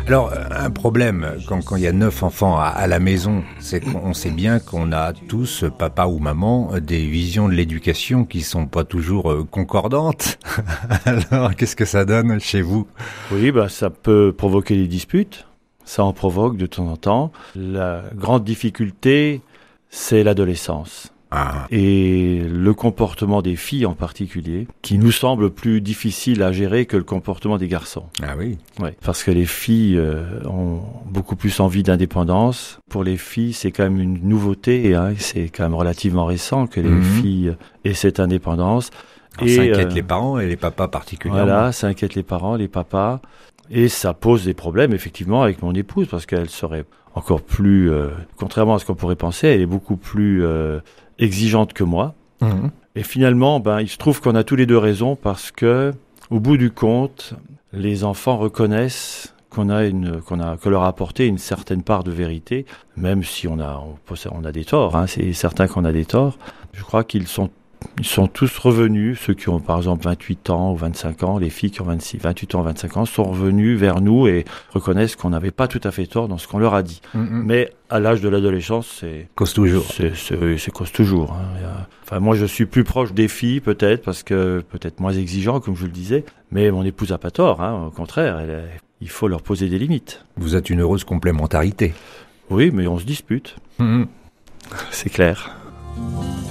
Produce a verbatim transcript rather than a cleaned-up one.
Alors, un problème, quand, quand il y a neuf enfants à, à la maison, c'est qu'on sait bien qu'on a tous, papa ou maman, des visions de l'éducation qui sont pas toujours euh, concordantes. Alors, qu'est-ce que ça donne chez vous? Oui, bah, ça peut provoquer des disputes. Ça en provoque de temps en temps. La grande difficulté, c'est l'adolescence. Ah. Et le comportement des filles en particulier, qui nous semble plus difficile à gérer que le comportement des garçons. Ah oui. Ouais, parce que les filles euh, ont beaucoup plus envie d'indépendance. Pour les filles, c'est quand même une nouveauté, hein, c'est quand même relativement récent que les Mmh. filles aient cette indépendance. Alors, et ça inquiète euh, les parents et les papas particulièrement. Voilà, ça inquiète les parents, les papas. Et ça pose des problèmes, effectivement, avec mon épouse, parce qu'elle serait encore plus, euh, contrairement à ce qu'on pourrait penser, elle est beaucoup plus euh, exigeante que moi. Mmh. Et finalement, ben, il se trouve qu'on a tous les deux raison, parce que, au bout du compte, les enfants reconnaissent qu'on a une, qu'on a, que leur a apporté une certaine part de vérité, même si on a, on, possède- on a des torts, hein, c'est certain qu'on a des torts. Je crois qu'ils sont Ils sont tous revenus, ceux qui ont par exemple vingt-huit ans ou vingt-cinq ans, les filles qui ont vingt-six, vingt-huit ans, vingt-cinq ans, sont revenus vers nous et reconnaissent qu'on n'avait pas tout à fait tort dans ce qu'on leur a dit. Mmh. Mais à l'âge de l'adolescence, c'est... Cause toujours. C'est, c'est, oui, c'est cause toujours. Hein. Il y a- Enfin, moi, je suis plus proche des filles, peut-être, parce que peut-être moins exigeant, comme je le disais. Mais mon épouse a pas tort, hein. Au contraire, elle est- il faut leur poser des limites. Vous êtes une heureuse complémentarité. Oui, mais on se dispute, Mmh. c'est clair.